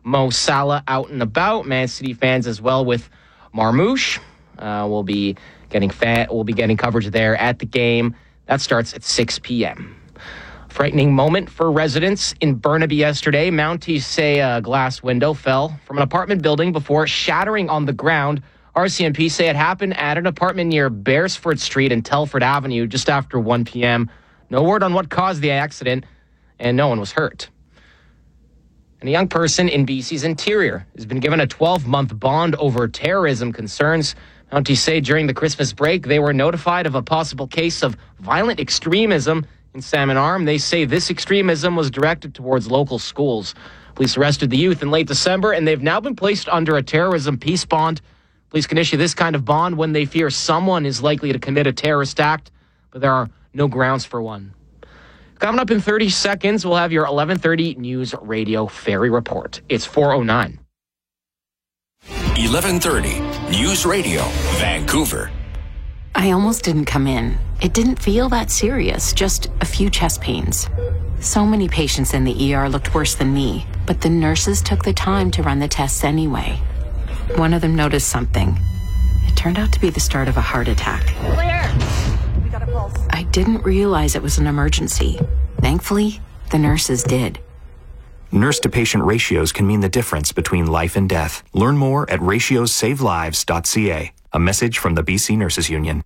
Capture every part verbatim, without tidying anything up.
Mo Salah out and about. Man City fans as well with Marmoush. Uh, we'll be getting fa- we'll be getting coverage there at the game. That starts at six p.m. Frightening moment for residents in Burnaby yesterday. Mounties say a glass window fell from an apartment building before shattering on the ground. R C M P say it happened at an apartment near Beresford Street and Telford Avenue just after one p.m. No word on what caused the accident, and no one was hurt. And a young person in B C's interior has been given a twelve-month bond over terrorism concerns. Mounties say during the Christmas break, they were notified of a possible case of violent extremism in Salmon Arm. They say this extremism was directed towards local schools. Police arrested the youth in late December, and they've now been placed under a terrorism peace bond. Police can issue this kind of bond when they fear someone is likely to commit a terrorist act, but there are no grounds for one. Coming up in thirty seconds, we'll have your eleven thirty News Radio Ferry Report. It's four oh nine. eleven thirty News Radio, Vancouver. I almost didn't come in. It didn't feel that serious, just a few chest pains. So many patients in the E R looked worse than me, but the nurses took the time to run the tests anyway. One of them noticed something. It turned out to be the start of a heart attack. Clear. We got a pulse. I didn't realize it was an emergency. Thankfully, the nurses did. Nurse-to-patient ratios can mean the difference between life and death. Learn more at ratios save lives dot c a. A message from the B C Nurses Union.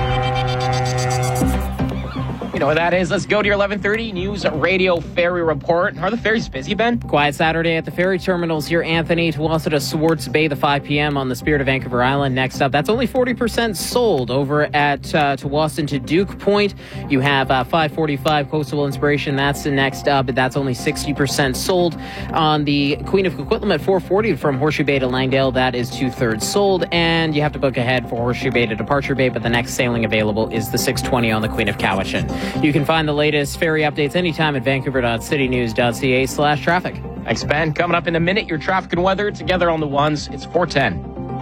You know what that is. Let's go to your eleven thirty News Radio Ferry Report. Are the ferries busy, Ben? Quiet Saturday at the ferry terminals here, Anthony. Tuwasa to Swartz Bay, the five p.m. on the Spirit of Vancouver Island. Next up, that's only forty percent sold. Over at uh, Tuwasa to Duke Point, you have uh, five forty-five Coastal Inspiration. That's the next up, but that's only sixty percent sold. On the Queen of Coquitlam at four forty from Horseshoe Bay to Langdale, that is two-thirds sold. And you have to book ahead for Horseshoe Bay to Departure Bay, but the next sailing available is the six twenty on the Queen of Cowichan. You can find the latest ferry updates anytime at vancouver dot city news dot c a slash traffic. Thanks, Ben. Coming up in a minute, your traffic and weather together on the ones. It's four ten.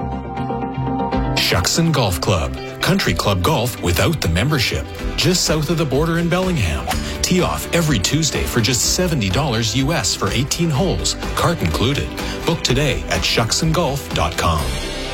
Shuckson Golf Club. Country club golf without the membership. Just south of the border in Bellingham. Tee off every Tuesday for just seventy dollars U S for eighteen holes. Cart included. Book today at shuckson golf dot com.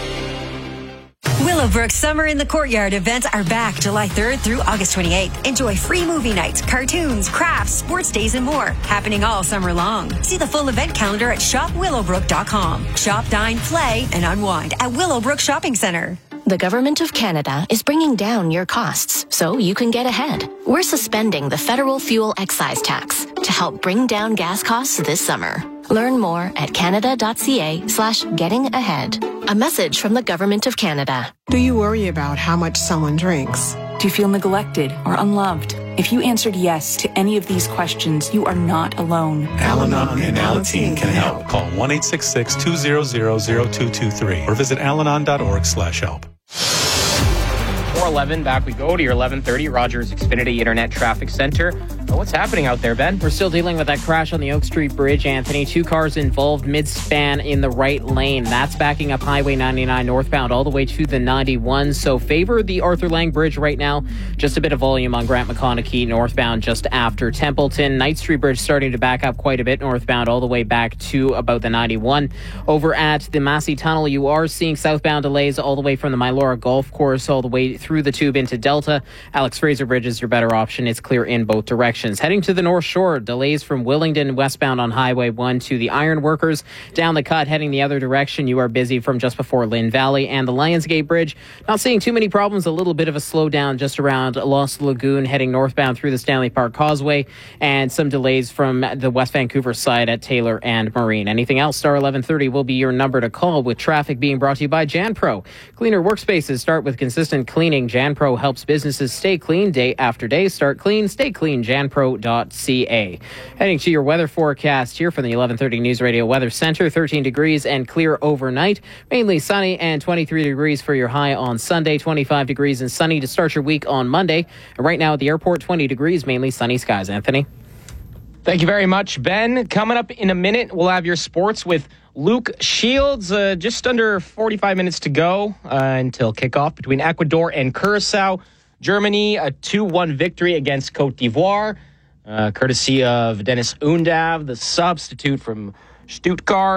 Willowbrook Summer in the Courtyard events are back July third through August twenty-eighth. Enjoy free movie nights, cartoons, crafts, sports days, and more. Happening all summer long. See the full event calendar at shop willowbrook dot com. Shop, dine, play, and unwind at Willowbrook Shopping Centre. The Government of Canada is bringing down your costs so you can get ahead. We're suspending the federal fuel excise tax to help bring down gas costs this summer. Learn more at canada dot c a slash getting ahead. A message from the Government of Canada. Do you worry about how much someone drinks? Do you feel neglected or unloved? If you answered yes to any of these questions, you are not alone. Al-Anon and Alateen can help. Call one eight six six, two zero zero, zero two two three or visit alanon dot org slash help. four eleven, back we go to your eleven thirty Rogers Xfinity Internet Traffic Center. Oh, what's happening out there, Ben? We're still dealing with that crash on the Oak Street Bridge, Anthony. Two cars involved mid-span in the right lane. That's backing up Highway ninety-nine northbound all the way to the ninety-one. So favor the Arthur Lang Bridge right now. Just a bit of volume on Grant McConaughey northbound just after Templeton. Knight Street Bridge starting to back up quite a bit northbound all the way back to about the ninety-one. Over at the Massey Tunnel, you are seeing southbound delays all the way from the Mylora Golf Course all the way through the tube into Delta. Alex Fraser Bridge is your better option. It's clear in both directions. Heading to the North Shore, delays from Willingdon westbound on Highway one to the Ironworkers. Down the cut, heading the other direction, you are busy from just before Lynn Valley and the Lionsgate Bridge. Not seeing too many problems, a little bit of a slowdown just around Lost Lagoon, heading northbound through the Stanley Park Causeway, and some delays from the West Vancouver side at Taylor and Marine. Anything else, star eleven thirty will be your number to call, with traffic being brought to you by JanPro. Cleaner workspaces start with consistent cleaning. JanPro helps businesses stay clean day after day. Start clean, stay clean, jan pro dot c a. Heading to your weather forecast here from the eleven thirty News Radio Weather Center. thirteen degrees and clear overnight. Mainly sunny and twenty-three degrees for your high on Sunday. twenty-five degrees and sunny to start your week on Monday. And right now at the airport, twenty degrees, mainly sunny skies. Anthony? Thank you very much, Ben. Coming up in a minute, we'll have your sports with Luke Shields. Uh, just under forty-five minutes to go uh, until kickoff between Ecuador and Curacao. Germany, a two one victory against Cote d'Ivoire, uh, courtesy of Dennis Undav, the substitute from Stuttgart.